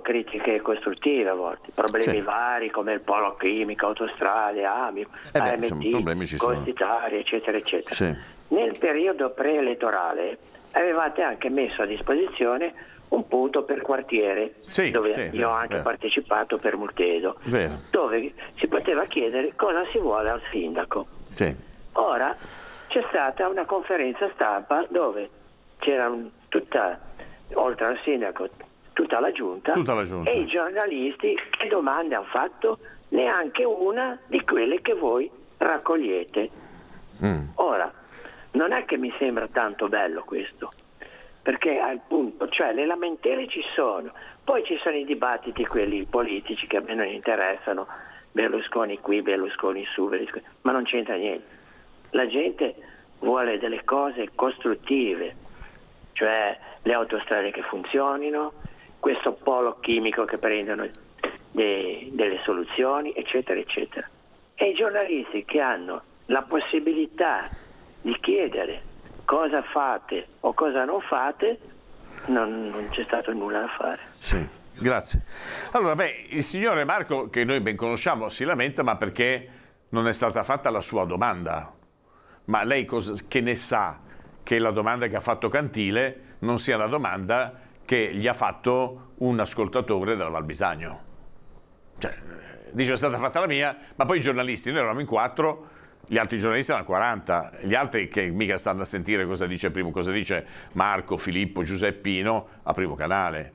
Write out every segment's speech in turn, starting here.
critiche costruttive a volte, problemi Sì. vari come il polo chimico, autostrade, AMI, insomma, problemi ci AMT, sono. costi tari, eccetera, eccetera. Sì. Nel periodo preelettorale avevate anche messo a disposizione un punto per quartiere, Sì, dove sì, io vero, ho anche vero. partecipato per Multedo, Vero. dove si poteva chiedere cosa si vuole al sindaco. Sì. Ora c'è stata una conferenza stampa dove c'era oltre al sindaco, tutta la giunta, Tutta la giunta. e i giornalisti che domande hanno fatto? Neanche una di quelle che voi raccogliete. Ora, non è che mi sembra tanto bello questo, perché al punto, cioè le lamentele ci sono, poi ci sono i dibattiti, quelli politici che a me non interessano, Berlusconi qui, Berlusconi su, Berlusconi, ma non c'entra niente. La gente vuole delle cose costruttive, cioè le autostrade che funzionino, questo polo chimico che prendono delle soluzioni, eccetera, eccetera. E i giornalisti che hanno la possibilità di chiedere cosa fate o cosa non fate, non c'è stato nulla da fare. Sì, grazie. Allora, il signore Marco, che noi ben conosciamo, si lamenta, ma perché non è stata fatta la sua domanda. Ma lei che ne sa che la domanda che ha fatto Cantile non sia la domanda che gli ha fatto un ascoltatore della Val Bisagno? Cioè, dice è stata fatta la mia, ma poi i giornalisti, noi eravamo in 4, gli altri giornalisti erano 40, gli altri che mica stanno a sentire cosa dice Marco, Filippo, Giuseppino a Primo Canale.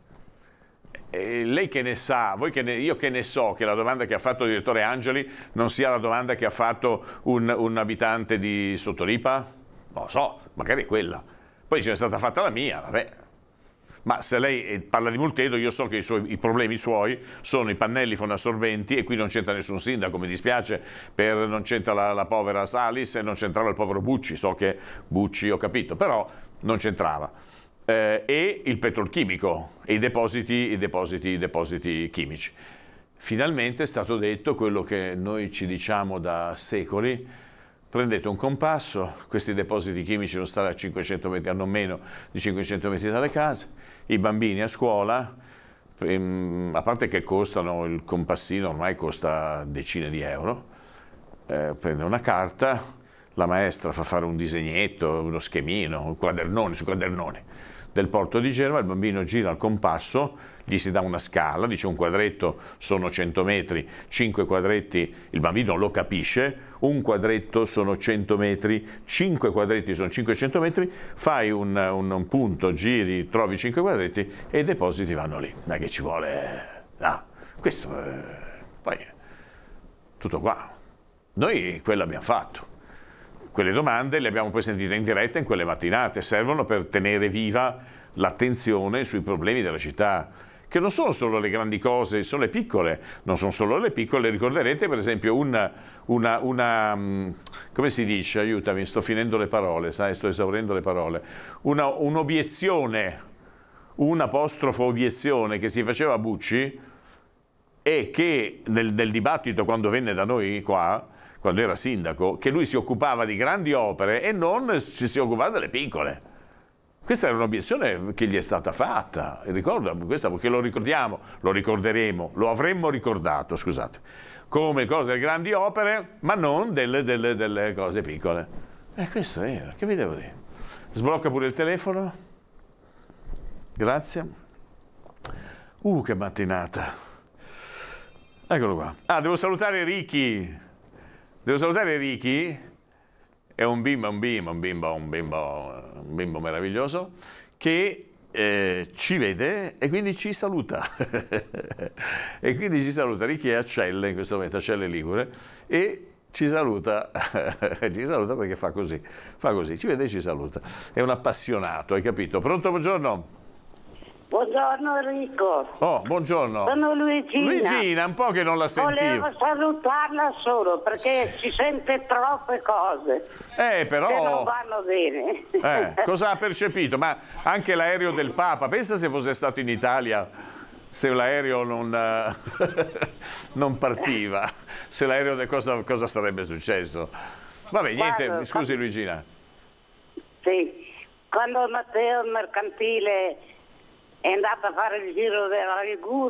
E lei che ne sa, io che ne so che la domanda che ha fatto il direttore Angeli non sia la domanda che ha fatto un abitante di Sottolipa? Non lo so, magari è quella. Poi c'è stata fatta la mia, vabbè. Ma se lei parla di Multedo, io so che i problemi suoi sono i pannelli fonoassorbenti e qui non c'entra nessun sindaco, mi dispiace, non c'entra la povera Salis e non c'entrava il povero Bucci, so che Bucci ho capito, però non c'entrava. E il petrolchimico e i depositi chimici. Finalmente è stato detto quello che noi ci diciamo da secoli: prendete un compasso, questi depositi chimici devono stare a 500 metri, a non meno di 500 metri dalle case, i bambini a scuola, a parte che costano, il compassino ormai costa decine di euro, prende una carta, la maestra fa fare un disegnetto, uno schemino, un quadernone su quadernone del porto di Genova, il bambino gira il compasso, gli si dà una scala, dice un quadretto sono 100 metri, 5 quadretti, il bambino lo capisce, un quadretto sono 100 metri, 5 quadretti sono 500 metri, fai un punto, giri, trovi 5 quadretti e i depositi vanno lì. Non è che ci vuole... No, questo poi tutto qua. Noi quello abbiamo fatto. Quelle domande le abbiamo poi sentite in diretta in quelle mattinate, servono per tenere viva l'attenzione sui problemi della città, che non sono solo le grandi cose, sono le piccole, non sono solo le piccole. Ricorderete per esempio una come si dice, aiutami, sto finendo le parole, sto esaurendo le parole, un'obiezione, un apostrofo obiezione che si faceva a Bucci e che nel dibattito quando venne da noi qua, quando era sindaco, che lui si occupava di grandi opere e non si occupava delle piccole. Questa era un'obiezione che gli è stata fatta, ricordo questa perché lo ricordiamo, lo ricorderemo, lo avremmo ricordato, scusate, come cose delle grandi opere, ma non delle cose piccole. Questo era, che vi devo dire? Sblocca pure il telefono. Grazie. Che mattinata. Eccolo qua. Devo salutare Ricky. È un bimbo meraviglioso che ci vede e quindi ci saluta. Ricky è a Celle in questo momento, a Celle Ligure, e ci saluta perché fa così, ci vede e ci saluta. È un appassionato, hai capito? Pronto, buongiorno? Buongiorno Enrico. Buongiorno. Sono Luigina. Luigina, un po' che non la sentivo. Volevo salutarla solo perché si sente troppe cose però che non vanno bene. Cosa ha percepito? Ma anche l'aereo del Papa, pensa se fosse stato in Italia, se l'aereo non partiva, se l'aereo cosa sarebbe successo? Vabbè, niente, Guarda, scusi Luigina. Sì, quando Matteo il mercantile è andato a fare il giro della Liguria,